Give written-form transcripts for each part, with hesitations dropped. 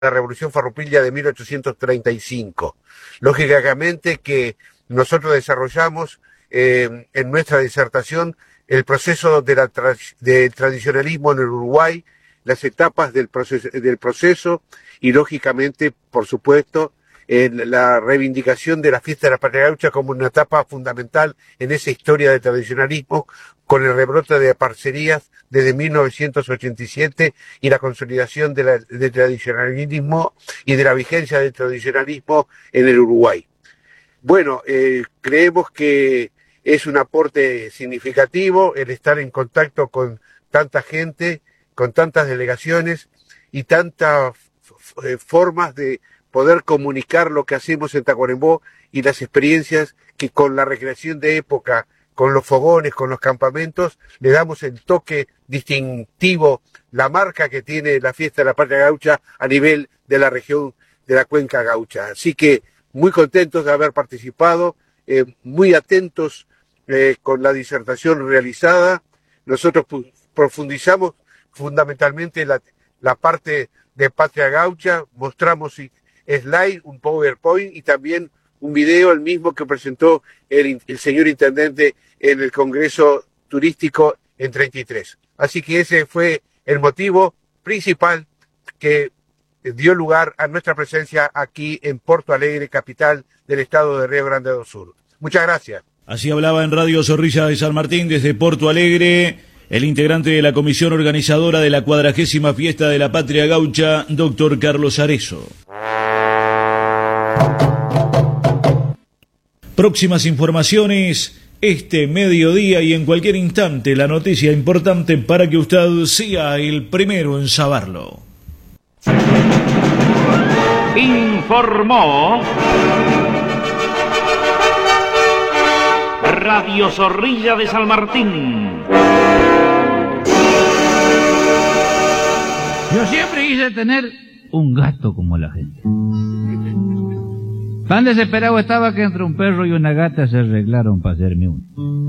la Revolución Farroupilha de 1835. Lógicamente que nosotros desarrollamos en nuestra disertación el proceso del tradicionalismo en el Uruguay, las etapas del proceso y, lógicamente, por supuesto, la reivindicación de la fiesta de la Patria Gaucha como una etapa fundamental en esa historia del tradicionalismo, con el rebrote de parcerías desde 1987 y la consolidación del tradicionalismo y de la vigencia del tradicionalismo en el Uruguay. Bueno, creemos que es un aporte significativo el estar en contacto con tanta gente, con tantas delegaciones y tantas formas de poder comunicar lo que hacemos en Tacuarembó y las experiencias que con la recreación de época, con los fogones, con los campamentos, le damos el toque distintivo, la marca que tiene la fiesta de la Patria Gaucha a nivel de la región de la Cuenca Gaucha. Así que muy contentos de haber participado, muy atentos con la disertación realizada. Nosotros profundizamos fundamentalmente la parte de Patria Gaucha, mostramos slide, un PowerPoint y también un video, el mismo que presentó el señor intendente en el Congreso Turístico en 33. Así que ese fue el motivo principal que dio lugar a nuestra presencia aquí en Porto Alegre, capital del estado de Río Grande do Sul. Muchas gracias. Así hablaba en Radio Zorrilla de San Martín desde Porto Alegre el integrante de la comisión organizadora de la 40ª Fiesta de la Patria Gaucha, doctor Carlos Arezzo. Próximas informaciones este mediodía y en cualquier instante la noticia importante para que usted sea el primero en saberlo. Informó Radio Zorrilla de San Martín. Yo siempre quise tener un gato como la gente. Tan desesperado estaba que entre un perro y una gata se arreglaron para hacerme uno.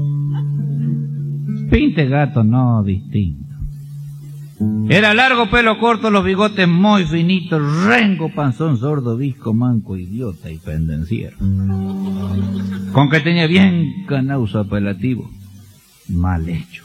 Pinte gato, no distinto. Era largo, pelo corto, los bigotes muy finitos, rengo, panzón, sordo, visco, manco, idiota y pendenciero. Con que tenía bien ganado su apelativo, mal hecho.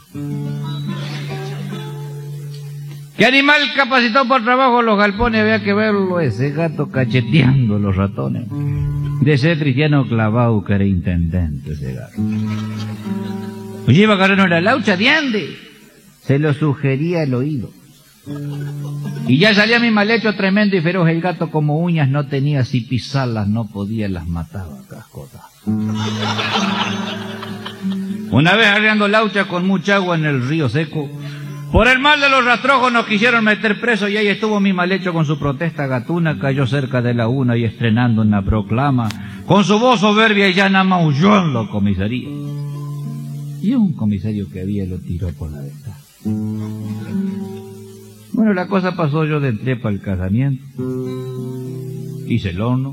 ¿Qué animal capacitó por trabajo los galpones? Había que verlo, ese gato cacheteando los ratones. De ser cristiano clavado que era intendente ese gato. Oye, iba a agarrar una laucha de ande. Se lo sugería al oído. Y ya salía mi mal hecho tremendo y feroz. El gato como uñas no tenía, si pisarlas no podía, las mataba cascotas. Una vez arreando laucha con mucha agua en el río seco, por el mal de los rastrojos nos quisieron meter presos y ahí estuvo mi mal hecho con su protesta gatuna, cayó cerca de la una y estrenando una proclama, con su voz soberbia y llana maulló en la comisaría. Y un comisario que había lo tiró por la ventana. Bueno, la cosa pasó, yo entré para el casamiento, hice el horno,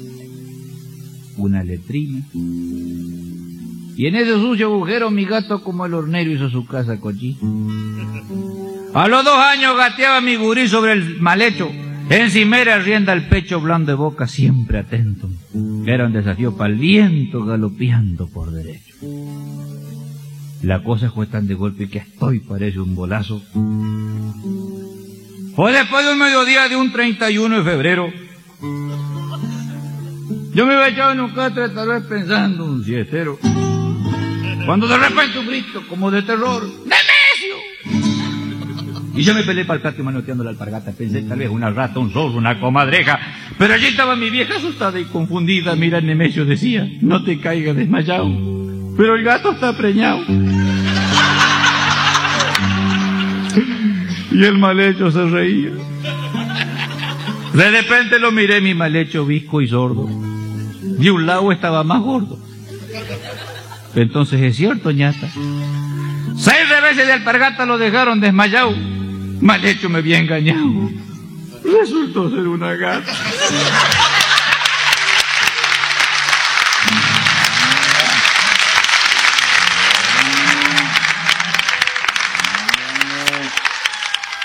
una letrina, y en ese sucio agujero mi gato como el hornero hizo su casa cochí. A los 2 años gateaba mi gurí sobre el mal hecho, encimera rienda el pecho, blando de boca, siempre atento. Era un desafío para el viento galopeando por derecho. La cosa fue tan de golpe que estoy parece un bolazo. Fue después de un mediodía de un 31 de febrero. Yo me había echado en un catre tal vez pensando un siestero, cuando de repente un grito como de terror, ¡Nemesio! Y yo me peleé para el patio manoteando la alpargata. Pensé tal vez una rata, un zorro, una comadreja, pero allí estaba mi vieja asustada y confundida. Mira, Nemesio decía, no te caigas desmayado, pero el gato está preñado. Y el mal hecho se reía. De repente lo miré, mi mal hecho visco y sordo. De un lado estaba más gordo. Entonces es cierto, ñata. 6 reveses de alpargata lo dejaron desmayado. Mal hecho me había engañado. Resultó ser una gata.